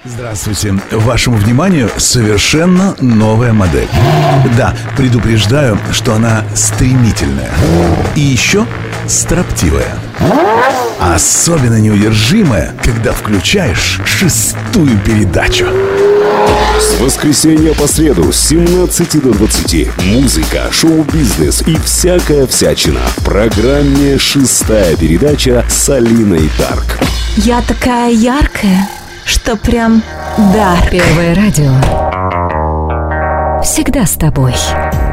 Здравствуйте. Вашему вниманию совершенно новая модель. Да, предупреждаю, что она стремительная. И еще строптивая. Особенно неудержимая, когда включаешь 6-ю передачу. С воскресенья по среду с 17 до 20. Музыка, шоу-бизнес и всякая всячина. В программе «6-я передача» с Алиной Дарк. Я такая яркая, что прям дар. Первое радио. Всегда с тобой.